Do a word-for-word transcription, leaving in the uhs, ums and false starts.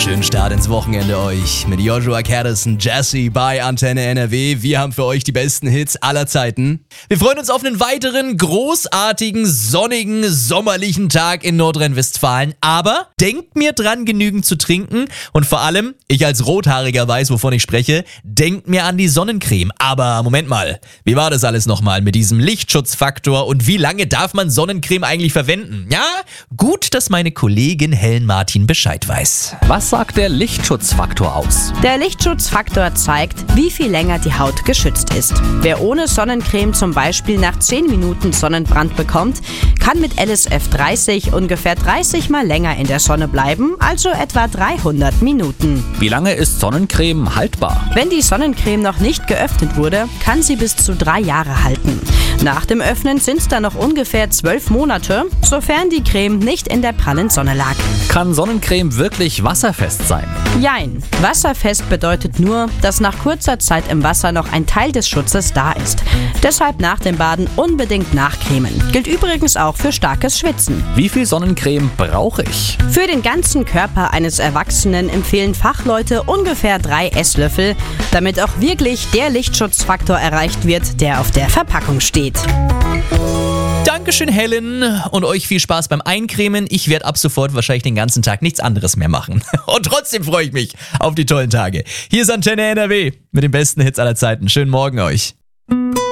Schönen Start ins Wochenende euch mit Joshua Caddison, Jesse bei Antenne N R W. Wir haben für euch die besten Hits aller Zeiten. Wir freuen uns auf einen weiteren großartigen, sonnigen, sommerlichen Tag in Nordrhein-Westfalen. Aber denkt mir dran, genügend zu trinken. Und vor allem, ich als Rothaariger weiß, wovon ich spreche, denkt mir an die Sonnencreme. Aber Moment mal, wie war das alles nochmal mit diesem Lichtschutzfaktor und wie lange darf man Sonnencreme eigentlich verwenden? Ja, gut, dass meine Kollegin Helen Martin Bescheid weiß. Was sagt der Lichtschutzfaktor aus? Der Lichtschutzfaktor zeigt, wie viel länger die Haut geschützt ist. Wer ohne Sonnencreme zum Beispiel nach zehn Minuten Sonnenbrand bekommt, kann mit L S F dreißig ungefähr dreißig Mal länger in der Sonne bleiben, also etwa dreihundert Minuten. Wie lange ist Sonnencreme haltbar? Wenn die Sonnencreme noch nicht geöffnet wurde, kann sie bis zu drei Jahre halten. Nach dem Öffnen sind es dann noch ungefähr zwölf Monate, sofern die Creme nicht in der prallen Sonne lag. Kann Sonnencreme wirklich wasserfest sein? Jein. Wasserfest bedeutet nur, dass nach kurzer Zeit im Wasser noch ein Teil des Schutzes da ist. Deshalb nach dem Baden unbedingt nachcremen. Gilt übrigens auch für starkes Schwitzen. Wie viel Sonnencreme brauche ich? Für den ganzen Körper eines Erwachsenen empfehlen Fachleute ungefähr drei Esslöffel, damit auch wirklich der Lichtschutzfaktor erreicht wird, der auf der Verpackung steht. Dankeschön, Helen. Und euch viel Spaß beim Eincremen. Ich werde ab sofort wahrscheinlich den ganzen Tag nichts anderes mehr machen. Und trotzdem freue ich mich auf die tollen Tage. Hier ist Antenne N R W mit den besten Hits aller Zeiten. Schönen Morgen euch.